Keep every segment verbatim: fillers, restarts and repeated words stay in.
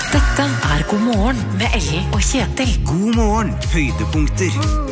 Dette er God morgen med Ellen og Kjetil. God morgen, høydepunkter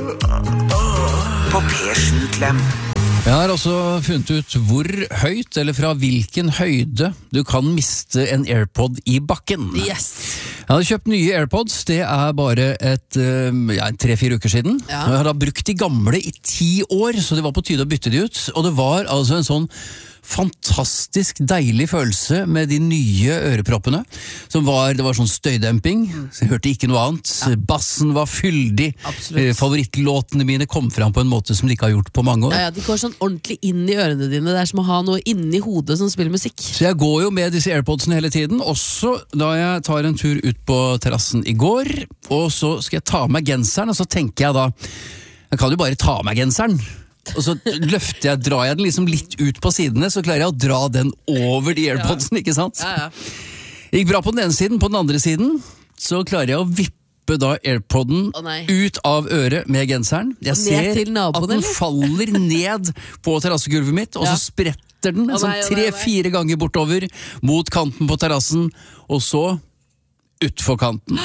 på P sju Klem. Jeg har også funnet ut hvor høyt, eller fra hvilken høyde du kan miste en AirPod i bakken. Yes. Jeg hadde kjøpt nye AirPods, det er bare et, ja, tre-fire uker siden. Ja. Jeg hadde brukt de gamle i ti år, så det var på tide å bytte de ut. Og det var altså en sånn fantastisk deilig følelse med de nye øreproppene. Som var, det var sånn støydemping, så jeg hørte ikke noe annet. Ja. Bassen var fyldig. Absolutt. Favorittlåtene mine kom fram på en måte som de ikke har gjort på mange år. Ja, ja, de går sånn ordentlig inn i ørene dine. Det er som å ha noe inni hodet som spiller musikk. Så jeg går jo med disse AirPodsene hele tiden, også da jeg tar en tur ut på terrassen i går, og så skal jeg ta av meg genseren, og så tenker jeg da, jeg kan jo bare ta av meg genseren. Og så løfter jeg, drar jeg den liksom litt ut på sidene, så klarer jeg å dra den over de AirPodsene, ikke sant? Ja, ja. Det gikk bra på den ene siden, på den andre siden, så klarer jeg å vippe da AirPodden Å, nei. ut av øret med genseren. Jeg Og ned ser til naboen, at den eller? faller ned på terrassegulvet mitt, og Ja. så spretter den en Å, sånn nei, å, nei, å, nei. tre-fire ganger bortover mot kanten på terrassen, og så utfor kanten.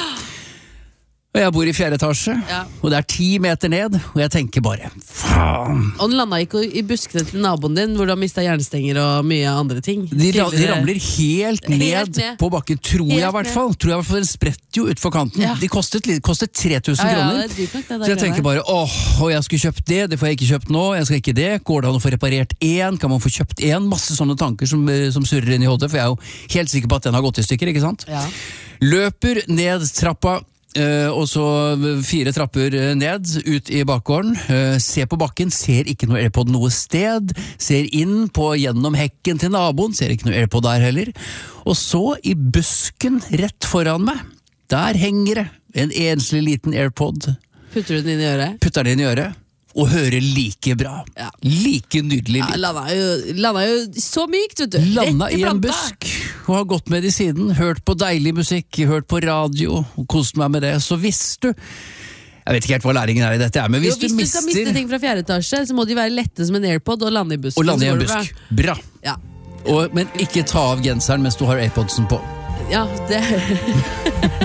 Og jeg bor i fjerde etasje, Ja. og det er ti meter ned, og jeg tenker bare, faen. Og den landa ikke i buskene til naboen din, hvor du har mistet jernstenger og mye andre ting. De, ra- de Tidligere. ramler helt ned, Helt ned. på bakken, tror Helt jeg i hvert ned. fall. Tror jeg i hvert fall, den spretter jo ut for kanten. Ja. De kostet, litt- kostet tre tusen Ja, ja, kroner. det er dyrt nok, det der Så jeg tenker greiene. bare, åh, og jeg skulle kjøpt det, det får jeg ikke kjøpt nå, jeg skal ikke det. Går det an å få reparert én? Kan man få kjøpt én? Masse sånne tanker som, eh, som surrer inn i hodet, for jeg er jo helt sikker på at den har gått i stykker, ikke sant? Ja. Løper ned trappa, eh, og så fire trapper eh, ned, ut i bakgården. Eh, ser på bakken, ser ikke noe AirPod noe sted. Ser inn på gjennom hekken til naboen, ser ikke noe AirPod der heller. Og så i busken rett foran meg, der henger det en enslig liten AirPod. Putter du den inn i øret? Putter den inn i øret, og hører like bra. Ja. Like nydelig Ja, lyd. landa jo, landa jo så mykt, vet du. Landa Rett i en planta. busk og har gått med det siden, hørt på deilig musikk, hørt på radio og kost meg med det. Så hvis du, jeg vet ikke helt hva læringen er i dette, men hvis, Jo, hvis du du skal miste mister ting fra fjerde etasje, så må de være lette som en AirPod og lande i busken. og lande i så en går det bra. busk, bra. Ja, Og, men ikke ta av genseren mens du har AirPodsen på. ja det